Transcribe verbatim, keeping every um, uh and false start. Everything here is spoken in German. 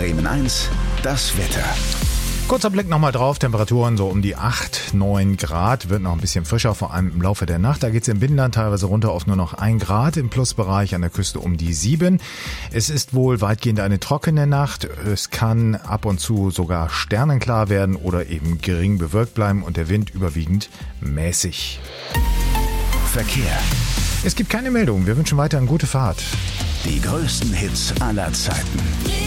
Bremen eins, das Wetter. Kurzer Blick nochmal drauf, Temperaturen so um die acht, neun Grad, wird noch ein bisschen frischer, vor allem im Laufe der Nacht. Da geht es im Binnenland teilweise runter auf nur noch ein Grad, im Plusbereich an der Küste um die sieben. Es ist wohl weitgehend eine trockene Nacht. Es kann ab und zu sogar sternenklar werden oder eben gering bewölkt bleiben und der Wind überwiegend mäßig. Verkehr. Es gibt keine Meldung. Wir wünschen weiter eine gute Fahrt. Die größten Hits aller Zeiten.